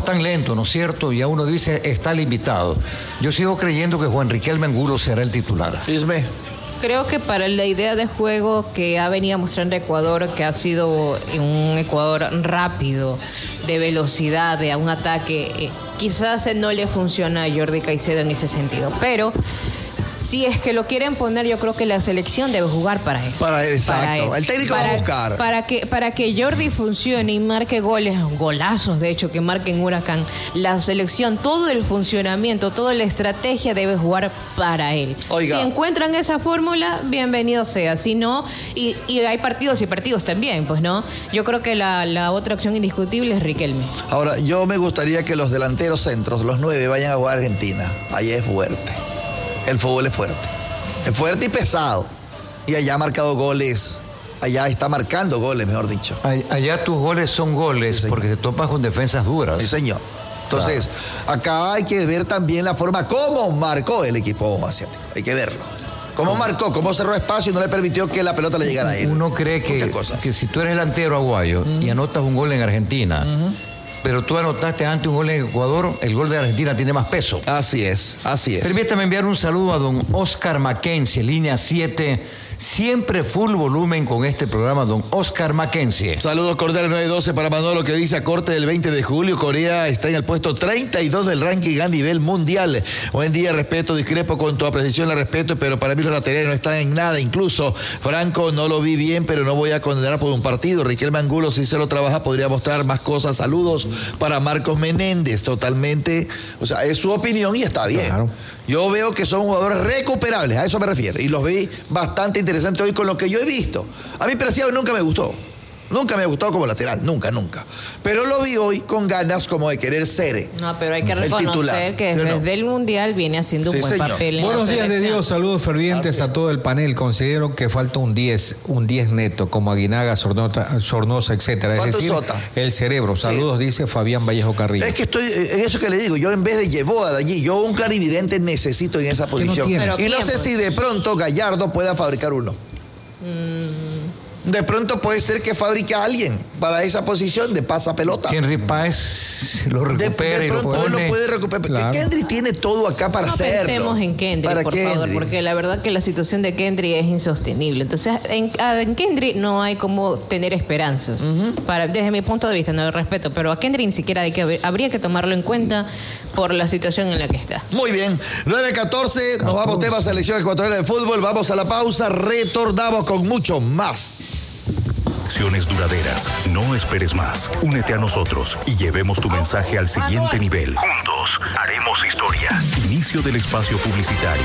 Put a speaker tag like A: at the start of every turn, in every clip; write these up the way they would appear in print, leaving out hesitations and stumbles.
A: tan lento, ¿no es cierto? Ya uno dice, está limitado. Yo sigo creyendo que Juan Riquelme Angulo será el titular.
B: Isme.
C: Creo que para la idea de juego que ha venido mostrando Ecuador, que ha sido un Ecuador rápido, de velocidad, de un ataque, quizás no le funciona a Jordi Caicedo en ese sentido. Pero si es que lo quieren poner, yo creo que la selección debe jugar para él.
B: Para él, exacto.
C: Para él.
B: El técnico va a buscar.
C: Para que Jordi funcione y marque goles, golazos de hecho, que marquen Huracán, la selección, todo el funcionamiento, toda la estrategia debe jugar para él.
B: Oiga.
C: Si encuentran esa fórmula, bienvenido sea. Si no, y hay partidos y partidos también, pues no. Yo creo que la otra opción indiscutible es Riquelme.
B: Ahora, yo me gustaría que los delanteros centros, los 9, vayan a jugar a Argentina. Allá es fuerte. El fútbol es fuerte y pesado. Y allá ha marcado goles, allá está marcando goles, mejor dicho.
A: Allá tus goles son goles, sí, porque te topas con defensas duras.
B: Sí, señor. Entonces, acá hay que ver también la forma como marcó el equipo asiático. Hay que verlo. Cómo marcó, cómo cerró espacio y no le permitió que la pelota le llegara a él.
A: Uno cree que si tú eres delantero aguayo y anotas un gol en Argentina, pero tú anotaste antes un gol en Ecuador, el gol de Argentina tiene más peso.
B: Así es.
A: Permítame enviar un saludo a don Oscar Mackenzie, línea 7. Siempre full volumen con este programa, don Oscar Mackenzie.
B: Saludos cordiales 912 para Manolo, que dice: a corte del 20 de julio, Corea está en el puesto 32 del ranking a nivel mundial. Buen día, respeto, discrepo con tu apreciación, la respeto, pero para mí los laterales no están en nada. Incluso Franco no lo vi bien, pero no voy a condenar por un partido. Riquelme Angulo, si se lo trabaja, podría mostrar más cosas. Saludos para Marcos Menéndez. Totalmente, o sea, es su opinión y está bien. Claro. Yo veo que son jugadores recuperables, a eso me refiero. Y los vi bastante interesantes hoy con lo que yo he visto. A mí Preciado nunca me gustó. Nunca me ha gustado como lateral, nunca. Pero lo vi hoy con ganas como de querer ser.
C: No, pero hay que reconocer que desde el Mundial viene haciendo un buen papel.
D: Buenos días de Dios, saludos fervientes a todo el panel. Considero que falta un 10 neto, como Aguinaga, Sornosa, etcétera. Es decir, el cerebro. Saludos, dice Fabián Vallejo Carrillo.
B: Es que estoy, en eso que le digo, yo en vez de Yeboah de allí, yo un clarividente necesito en esa posición. Y no sé si de pronto Gallardo pueda fabricar uno. De pronto puede ser que fabrique a alguien para esa posición de pasapelota.
A: Henry Páez lo recupera
B: de pronto
A: y lo
B: lo puede recuperar. Claro. Kendry tiene todo acá para hacerlo.
C: No pensemos en Kendry, por favor, porque la verdad que la situación de Kendry es insostenible. Entonces, en Kendry no hay como tener esperanzas. Desde mi punto de vista, no de respeto, pero a Kendry ni siquiera habría que tomarlo en cuenta por la situación en la que está.
B: Muy bien, 9:14, nos vamos tema selección ecuatoriana de fútbol, vamos a la pausa, retornamos con mucho más.
E: Acciones duraderas. No esperes más. Únete a nosotros y llevemos tu mensaje al siguiente nivel. Juntos haremos historia. Inicio del espacio publicitario.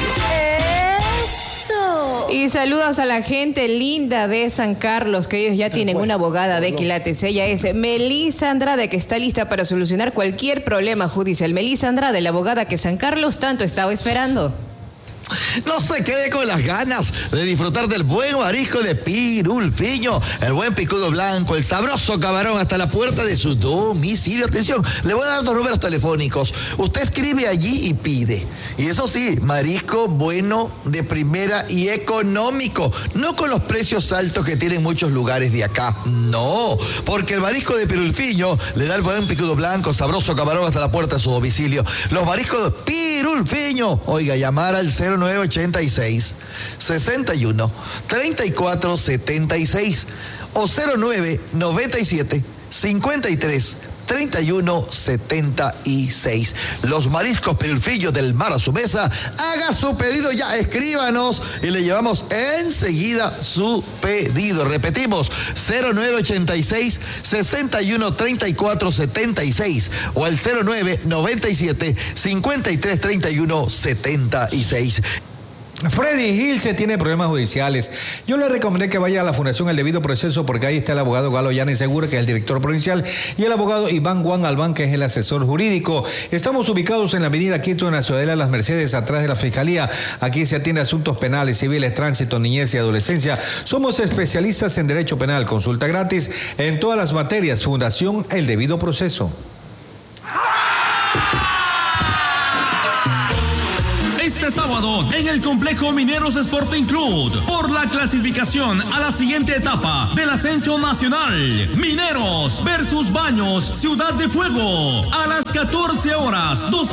C: ¡Eso! Y saludos a la gente linda de San Carlos, que ellos ya tienen una abogada de quilates. Ella es Melissa Andrade, que está lista para solucionar cualquier problema judicial. Melissa Andrade, la abogada que San Carlos tanto estaba esperando.
B: No se quede con las ganas de disfrutar del buen marisco de Pirulfiño, el buen picudo blanco, el sabroso camarón hasta la puerta de su domicilio. Atención, le voy a dar 2 números telefónicos. Usted escribe allí y pide. Y eso sí, marisco bueno, de primera y económico. No con los precios altos que tienen muchos lugares de acá. No, porque el marisco de Pirulfiño le da el buen picudo blanco, sabroso camarón hasta la puerta de su domicilio. Los mariscos de Pirulfiño. Oiga, llamar al 0986 61 34 76 o 0997 53 31 76. Los mariscos Pirulfiño del mar a su mesa. Haga su pedido ya, escríbanos y le llevamos enseguida su pedido. Repetimos, 0986 61 34 76 o el 0997 53 31 76.
D: Freddy Gilse tiene problemas judiciales. Yo le recomendé que vaya a la Fundación El Debido Proceso, porque ahí está el abogado Galo Llanes Segura, que es el director provincial, y el abogado Iván Juan Albán, que es el asesor jurídico. Estamos ubicados en la avenida Quito, en la Ciudadela de Las Mercedes, atrás de la Fiscalía. Aquí se atiende asuntos penales, civiles, tránsito, niñez y adolescencia. Somos especialistas en derecho penal. Consulta gratis en todas las materias. Fundación El Debido Proceso.
F: Este sábado en el Complejo Mineros Sporting Club, por la clasificación a la siguiente etapa del ascenso nacional, Mineros versus Baños Ciudad de Fuego, a las 14 horas. 2